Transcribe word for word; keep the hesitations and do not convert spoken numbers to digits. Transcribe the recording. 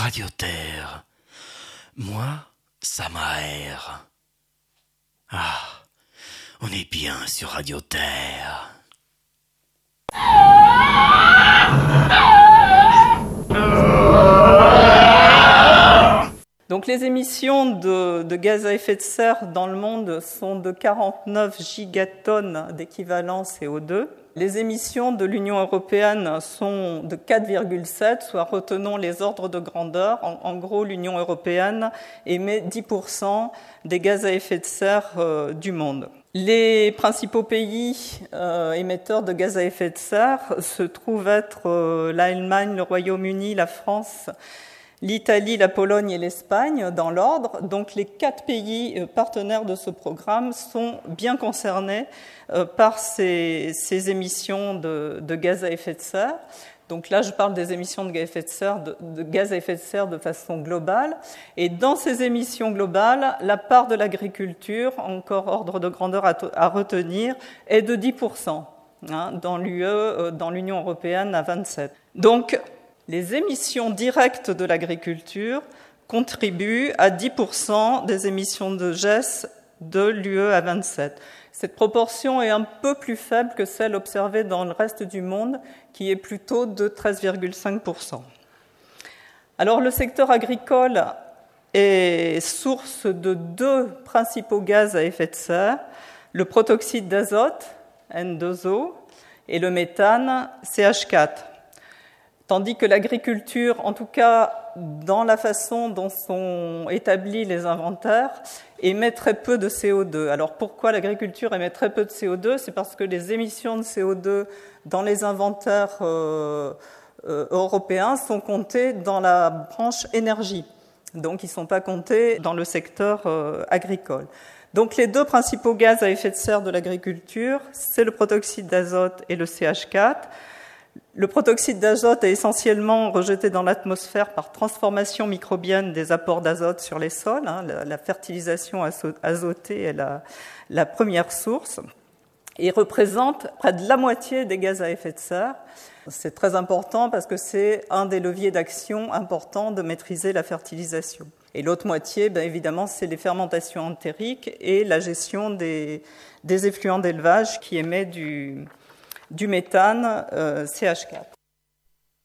Radio Terre. Moi, ça m'aère. Ah, on est bien sur Radio Terre. Donc les émissions de, de gaz à effet de serre dans le monde sont de quarante-neuf gigatonnes d'équivalent C O deux. Les émissions de l'Union européenne sont de quatre virgule sept, soit retenons les ordres de grandeur. En, en gros, l'Union européenne émet dix pour cent des gaz à effet de serre euh, du monde. Les principaux pays euh, émetteurs de gaz à effet de serre se trouvent être euh, l'Allemagne, le Royaume-Uni, la France, l'Italie, la Pologne et l'Espagne dans l'ordre. Donc les quatre pays partenaires de ce programme sont bien concernés par ces, ces émissions de, de gaz à effet de serre. Donc là, je parle des émissions de gaz à effet de serre de, de gaz à effet de serre de façon globale. Et dans ces émissions globales, la part de l'agriculture, encore ordre de grandeur à, à retenir, est de dix pour cent, hein, dans l'U E, dans l'Union européenne à vingt-sept. Donc, les émissions directes de l'agriculture contribuent à dix pour cent des émissions de G E S de l'U E à vingt-sept. Cette proportion est un peu plus faible que celle observée dans le reste du monde, qui est plutôt de treize virgule cinq pour cent. Alors, le secteur agricole est source de deux principaux gaz à effet de serre, le protoxyde d'azote, N deux O, et le méthane, C H quatre. Tandis que l'agriculture, en tout cas dans la façon dont sont établis les inventaires, émet très peu de C O deux. Alors pourquoi l'agriculture émet très peu de C O deux ? C'est parce que les émissions de C O deux dans les inventaires euh, euh, européens sont comptées dans la branche énergie. Donc ils ne sont pas comptés dans le secteur euh, agricole. Donc les deux principaux gaz à effet de serre de l'agriculture, c'est le protoxyde d'azote et le C H quatre. Le protoxyde d'azote est essentiellement rejeté dans l'atmosphère par transformation microbienne des apports d'azote sur les sols. Hein, la, la fertilisation azotée est la, la première source et représente près de la moitié des gaz à effet de serre. C'est très important parce que c'est un des leviers d'action importants de maîtriser la fertilisation. Et l'autre moitié, ben évidemment, c'est les fermentations entériques et la gestion des, des effluents d'élevage qui émet du... du méthane euh, C H quatre.